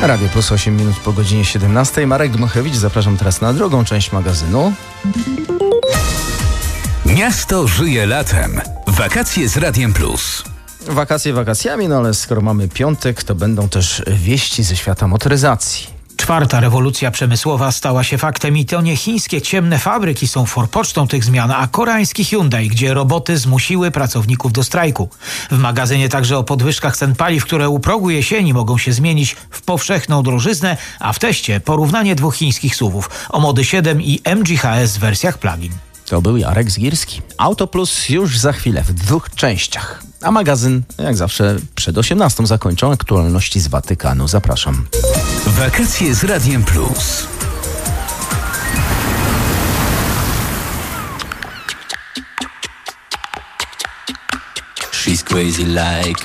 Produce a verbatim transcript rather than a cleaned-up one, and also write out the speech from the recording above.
Radio Plus osiem minut po godzinie siedemnastej. Marek Dmochewicz, zapraszam teraz na drugą część magazynu. Miasto żyje latem. Wakacje z Radiem Plus. Wakacje wakacjami, no ale skoro mamy piątek, to będą też wieści ze świata motoryzacji. Czwarta rewolucja przemysłowa stała się faktem i to nie chińskie ciemne fabryki są forpocztą tych zmian, a koreański Hyundai, gdzie roboty zmusiły pracowników do strajku. W magazynie także o podwyżkach cen paliw, które u progu jesieni mogą się zmienić w powszechną drożyznę, a w teście porównanie dwóch chińskich suwów, o Mody siedem i M G H S w wersjach plug-in. To był Jarek Zgierski. Auto Plus już za chwilę w dwóch częściach. A magazyn, jak zawsze, przed osiemnastą zakończą aktualności z Watykanu. Zapraszam. Wakacje z Radiem Plus. She's crazy like